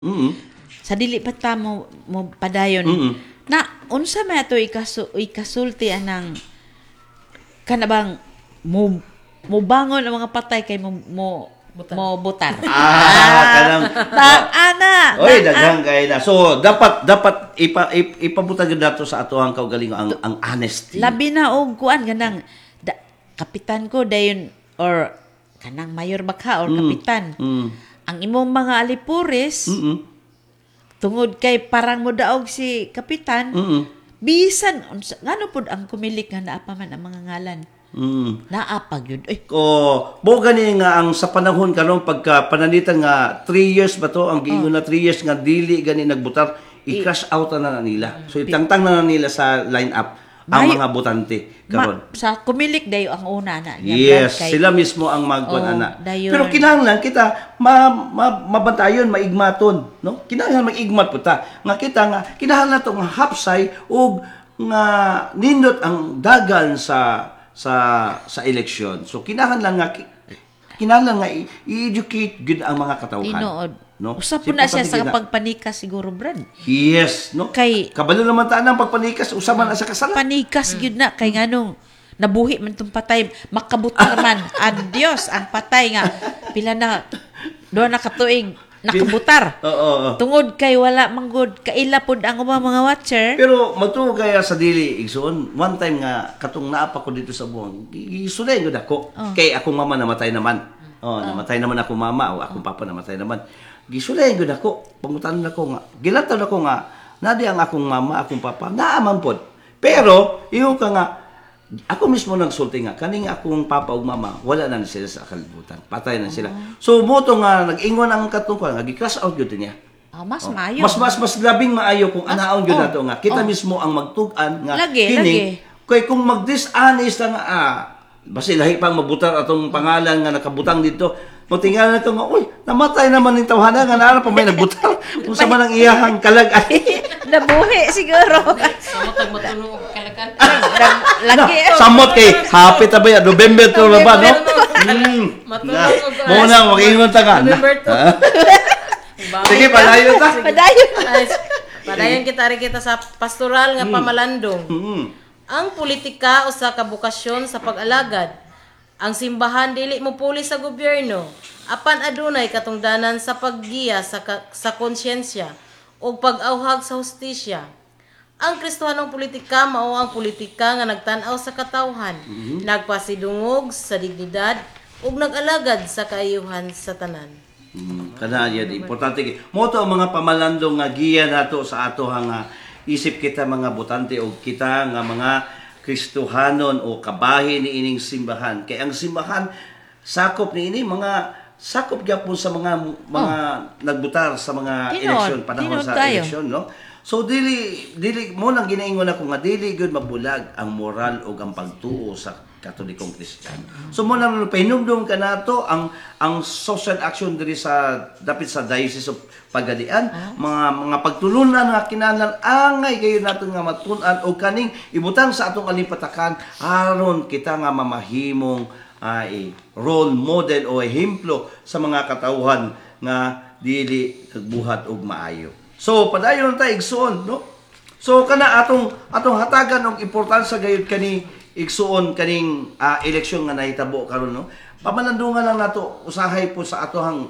Mm. Sa dili pa ta mo padayon. Mm. Na unsa may ato ikasulti anang kanabang mo bangon ang mga patay kay mo butar. Kanang Ana. oy daghang kay na. So dapat ipabutang gyud nato sa atoang kaugalingon ang honesty. Labi na og kuan ganang kapitan ko dayon or kanang mayor bakha or kapitan. Ang imong mga alipuris tungod kay parang mo daog si kapitan. Bisan ngano pud ang kumilik nga naa pa man ang mga ngalan. Naapag yun. Mo gani nga ang sa panahon karon pagka pananitan nga 3 years ba to ang giingon na 3 years nga dili gani nagbutar i-cash out na nila. So itangtang na nila sa line up ang mga botante karon. Sa kumilik dayo ang una na. Yes, sila mismo ang magkuan ana. Dayon. Pero kinahanglan kita mabantayon, maigmaton, no? Kinahanglan maigmat puta. Nga kita nga kinahanglan tong hapsay ug nga nindot ang dagan sa eleksyon. So kinahanglan nga i-educate gud ang mga katawhan. Tinuod. No? Usa po na siya sa pagpanikas siguro, Brad. Yes, no? Kay kabalo naman ta nang pagpanikas usa man sa kasalan. Panikas gyud na kay nganong nabuhi man tong patay makabutar man. Adios ang patay nga pila na do na katuig nakabutar. Oo. Tungod kay wala manggod kaila pod ang mga watcher. Pero magtuo kaya sa dili igsoon, one time nga katong naapa ko dito sa buwan, gisulay gud ako. Kay akong mama namatay naman. Namatay naman akong mama o akong papa namatay naman. Gisulay gud ako. Pangutan ako nga. Gilantaw ako nga nadi ang akong mama, akong papa, naaman pod. Pero iyo ka nga ako mismo nagsulti nga kaning akong papa ug mama wala na sila sa kalibutan. Patay na sila. So moto nga nag-ingon ang katungkuan nga gi-crash out gyud niya. Mas maayo. Mas labing maayo kung anaon gyud nato nga kita mismo ang magtug-an nga lagi. Kay kung mag-dishonest nga basi lahi pang mabutar atong pangalan nga nakabutang dito. Mo tingala nato nga uy namatay naman ning tawhana nga naa pa may nagbutar. Unsa man ang iyahang kalag-an. Nabuhi siguro. Samot ang matunog kalakan. Lagi. Samot kay happy ta ba November to ba no? Matunog. Mo na mag-ingon ta ka. November 2. Sige padayon ta. Padayon kita sa pastoral nga pamalandong. Ang politika usa ka bukasyon sa pag-alagad. Ang simbahan dili mo puli sa gobyerno. Apan adunay katungdanan sa paggiya sa konsyensya o pag-awhag sa hustisya. Ang Kristohanong politika mao ang politika nga nagtan-aw sa katawhan, nagpasidungog sa dignidad ug nag-alagad sa kaayuhan sa tanan. Kana yan importante mo to ang mga pamalandong nga giya nato sa ato nga isip kita mga botante o kita nga mga Kristohanon o kabahin ni ining simbahan. Kay ang simbahan sakop ni ini mga sakop gyapon sa mga nagbutar sa mga eleksyon panahon sa eleksyon no. So dili mo nang ginaingon ako nga dili gyud mabulag ang moral o ang pagtuo sa Katolikong Kristiyano. So mo nang pahinumdum ka nato ang social action diri sa dapit sa Diocese of Pagadian, mga pagtulunan nga kinahanglan angay kayo nato nga matun-an og kaning ibutang sa atong alipatakan aron kita nga mamahimong role model o ehemplo sa mga katawhan nga dili nagbuhat og maayo. So padayon ta igsoon no. So kana atong hatagan og importansya gayud kani igsuon kaning eleksyon nga nahitabo karon no. Pamalandungan lang nato usahay po sa atohang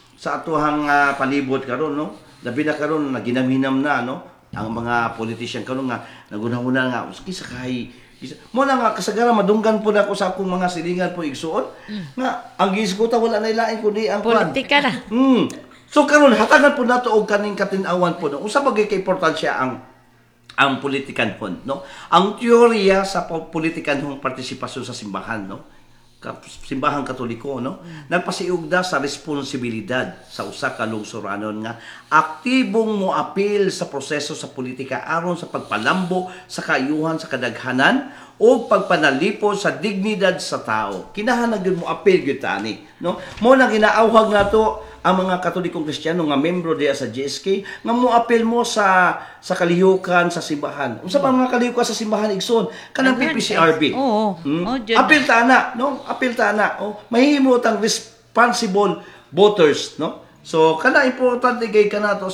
palibot karon no. Labi na karon naginamhinam na no ang mga politician karon nga nagunahuna nga uski sa kay mo na nga kasagaran madunggan po na ako sa akong mga silingan po igsuon nga ang gisguta wala na ilain kundi ang politika na. So karon hatagan po nato og kaning katin-awan po no. Usa ba kay importansya ang politikan fund no. Ang teorya sa politikanhong partisipasyon sa simbahan no. Simbahang Katoliko no. Nagpasiugda sa responsibilidad sa usa ka lungsuranon nga aktibong moapil sa proseso sa politika aron sa pagpalambo sa kaayuhan sa kadaghanan o pagpanalipod sa dignidad sa tao. Kinahanglan gyud mo apil gyud tani no. Mo na ginaawhag nato ang mga Katolikong Kristiyano nga membro diya sa GSK nga moapil mo sa kalihukan sa simbahan. Unsa pa mga kalihukan sa simbahan igsoon kanang PPCRB. Apil ta na, no? Apil ta na. Mahimo tang responsible voters, no? So kana importante kay kanato